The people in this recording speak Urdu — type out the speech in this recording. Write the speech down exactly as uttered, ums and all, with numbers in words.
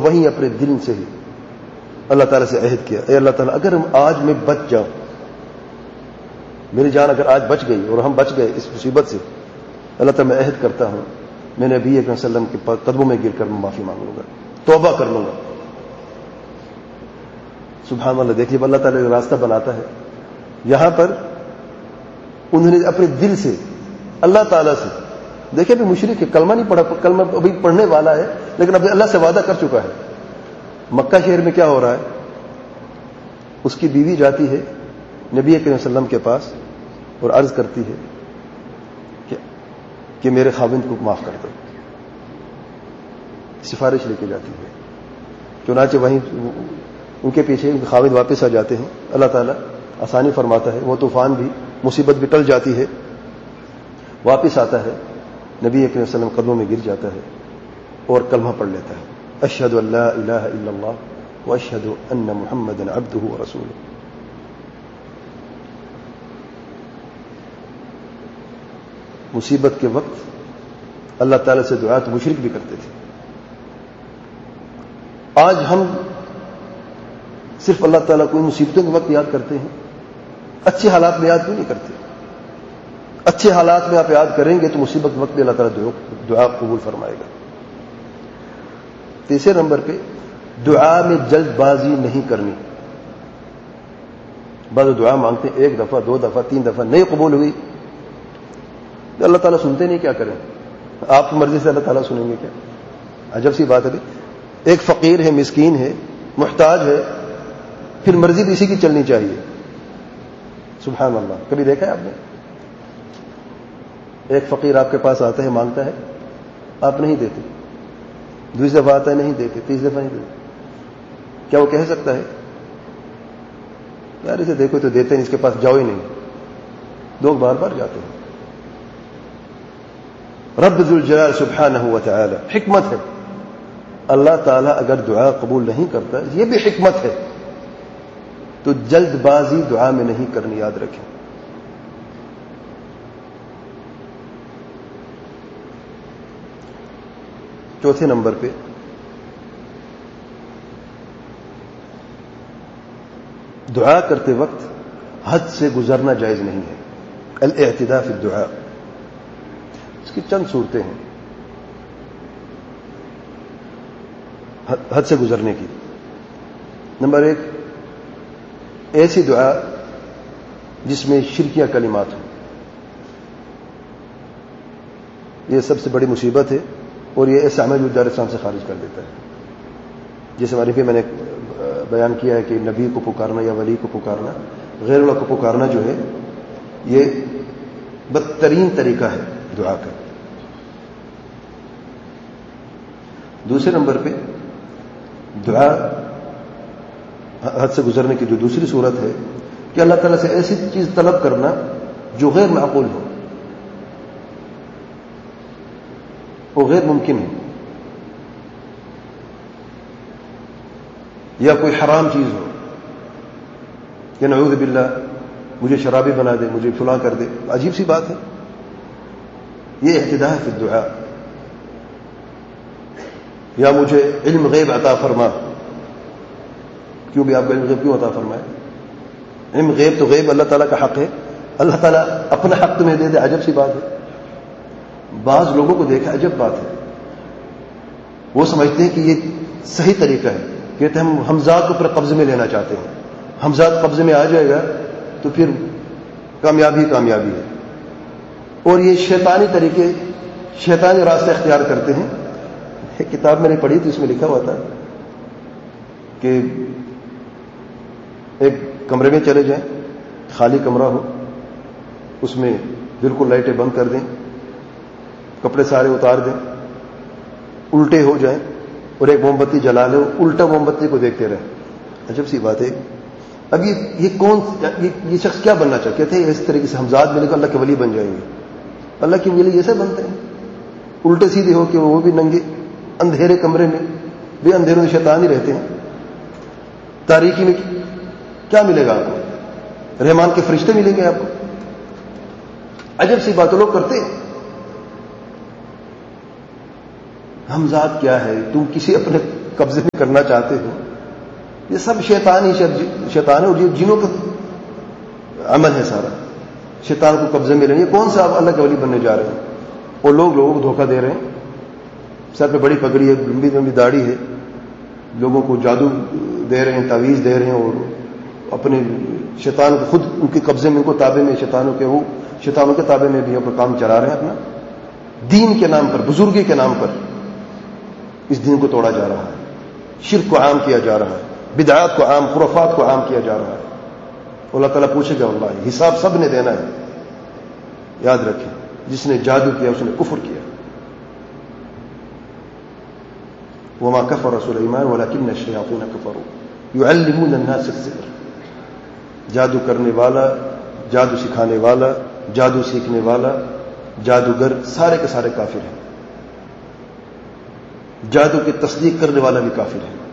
وہیں اپنے دل سے ہی اللہ تعالیٰ سے عہد کیا، اے اللہ تعالیٰ اگر آج میں بچ جاؤں، میری جان اگر آج بچ گئی اور ہم بچ گئے اس مصیبت سے، اللہ تعالیٰ میں عہد کرتا ہوں میں نبی اکرم صلی اللہ علیہ وسلم کے قدموں میں گر کر میں معافی مانگ لوں گا، توبہ کر لوں گا۔ سبحان اللہ، دیکھیے اللہ تعالیٰ راستہ بناتا ہے۔ یہاں پر انہوں نے اپنے دل سے اللہ تعالیٰ سے، دیکھیں ابھی مشرک ہے، کلمہ نہیں پڑھا، کلمہ ابھی پڑھنے والا ہے لیکن ابھی اللہ سے وعدہ کر چکا ہے۔ مکہ شہر میں کیا ہو رہا ہے؟ اس کی بیوی جاتی ہے نبی کریم صلی اللہ علیہ وسلم کے پاس اور عرض کرتی ہے کہ, کہ میرے خاوند کو معاف کر دو، سفارش لے کے جاتی ہے۔ چنانچہ وہیں ان کے پیچھے خاوند واپس آ جاتے ہیں، اللہ تعالیٰ آسانی فرماتا ہے، وہ طوفان بھی مصیبت بھی ٹل جاتی ہے، واپس آتا ہے، نبی کریم صلی اللہ علیہ وسلم قدموں میں گر جاتا ہے اور کلمہ پڑھ لیتا ہے، اشہد ان لا الہ الا اللہ واشہد ان محمدا عبدہ ورسولہ۔ مصیبت کے وقت اللہ تعالیٰ سے دعا تو مشرک بھی کرتے تھے، آج ہم صرف اللہ تعالیٰ کو مصیبتوں کے وقت یاد کرتے ہیں، اچھے حالات میں یاد کیوں نہیں کرتے؟ اچھے حالات میں آپ یاد کریں گے تو مصیبت کے وقت بھی اللہ تعالیٰ دعا قبول فرمائے گا۔ تیسرے نمبر پہ دعا میں جلد بازی نہیں کرنی۔ بعض دعا مانگتے ہیں ایک دفعہ دو دفعہ تین دفعہ نہیں قبول ہوئی تو اللہ تعالیٰ سنتے نہیں، کیا کریں؟ آپ کی مرضی سے اللہ تعالیٰ سنیں گے کیا؟ عجب سی بات ہے۔ ایک فقیر ہے، مسکین ہے، محتاج ہے، پھر مرضی بھی اسی کی چلنی چاہیے۔ سبحان اللہ، کبھی دیکھا ہے آپ نے؟ ایک فقیر آپ کے پاس آتا ہے، مانگتا ہے، آپ نہیں دیتے، دوسری دفعہ آتا ہے نہیں دیتے، تیسری دفعہ نہیں دیتے، کیا وہ کہہ سکتا ہے یار اسے دیکھو تو دیتے ہیں، اس کے پاس جاؤ ہی نہیں؟ لوگ بار بار جاتے ہیں۔ رب ذو الجلال سبحانہ و تعالی، حکمت ہے، اللہ تعالیٰ اگر دعا قبول نہیں کرتا، یہ بھی حکمت ہے، تو جلد بازی دعا میں نہیں کرنی، یاد رکھیں۔ چوتھے نمبر پہ دعا کرتے وقت حد سے گزرنا جائز نہیں ہے، الاعتداء فی الدعاء۔ اس کی چند صورتیں ہیں حد سے گزرنے کی۔ نمبر ایک، ایسی دعا جس میں شرکیہ کلمات ہوں، یہ سب سے بڑی مصیبت ہے اور یہ ایسا عمل جو اسلام سے خارج کر دیتا ہے۔ جیسے ہمارے بھی میں نے بیان کیا ہے کہ نبی کو پکارنا یا ولی کو پکارنا، غیر اللہ کو پکارنا جو ہے یہ بدترین طریقہ ہے دعا کا۔ دوسرے نمبر پہ دعا حد سے گزرنے کی جو دوسری صورت ہے کہ اللہ تعالیٰ سے ایسی چیز طلب کرنا جو غیر معقول ہو، وہ غیر ممکن ہے، یا کوئی حرام چیز ہو کہ نعوذ باللہ مجھے شرابی بنا دے، مجھے فلاں کر دے، عجیب سی بات ہے۔ یہ اعتداء فی الدعاء۔ یا مجھے علم غیب عطا فرما، کیوں بھی آپ کو علم غیب کیوں عطا فرمائے؟ علم غیب تو غیب اللہ تعالیٰ کا حق ہے، اللہ تعالیٰ اپنا حق تمہیں دے دے، عجب سی بات ہے۔ بعض لوگوں کو دیکھا، عجب بات ہے، وہ سمجھتے ہیں کہ یہ صحیح طریقہ ہے، کہتے ہیں ہم حمزات کو اپنے قبضے میں لینا چاہتے ہیں، حمزات قبضے میں آ جائے گا تو پھر کامیابی کامیابی ہے، اور یہ شیطانی طریقے، شیطانی راستہ اختیار کرتے ہیں۔ ایک کتاب میں نے پڑھی تھی، اس میں لکھا ہوا تھا کہ ایک کمرے میں چلے جائیں، خالی کمرہ ہو، اس میں بالکل لائٹیں بند کر دیں، کپڑے سارے اتار دیں، الٹے ہو جائیں اور ایک موم بتی جلا لیں، الٹا موم بتی کو دیکھتے رہیں۔ عجب سی بات ہے۔ اب یہ یہ کون یہ شخص کیا بننا چاہتے تھے؟ اس طریقے سے حمزات ملے گا اللہ کے ولی بن جائیں گے۔ اللہ کے ولی ایسے بنتے ہیں، الٹے سیدھے ہو کے وہ بھی ننگے، اندھیرے کمرے میں بھی، اندھیروں میں شیطان ہی رہتے ہیں، تاریکی میں کیا ملے گا آپ کو؟ رحمان کے فرشتے ملیں گے آپ کو؟ عجب سی بات لوگ کرتے ہیں۔ ہم ذات کیا ہے؟ تم کسی اپنے قبضے میں کرنا چاہتے ہو، یہ سب شیطان ہی شیطان ہے، اور یہ جنوں کا عمل ہے سارا، شیطان کو قبضے میں لینا۔ یہ کون سا آپ اللہ کے ولی بننے جا رہے ہیں؟ اور لوگ لوگوں کو دھوکہ دے رہے ہیں، سر پہ بڑی پگڑی ہے، لمبی لمبی داڑھی ہے، لوگوں کو جادو دے رہے ہیں، تعویذ دے رہے ہیں، اور اپنے شیطان کو خود ان کے قبضے میں، ان کو تابع میں، شیطانوں کے وہ شیطانوں کے تابع میں بھی اپنا کام چلا رہے ہیں اپنا، دین کے نام پر، بزرگی کے نام پر اس دین کو توڑا جا رہا ہے، شرک کو عام کیا جا رہا ہے، بدعات کو عام، خرافات کو عام کیا جا رہا ہے۔ اللہ تعالیٰ پوچھے گا، اللہ حساب سب نے دینا ہے، یاد رکھیں، جس نے جادو کیا اس نے کفر کیا۔ وما كفر سليمان ولكن الشياطين كفروا يعلمون الناس السحر۔ جادو کرنے والا، جادو سکھانے والا، جادو سیکھنے والا، جادوگر، سارے کے سارے کافر ہیں۔ جادو کی تصدیق کرنے والا بھی کافر ہے۔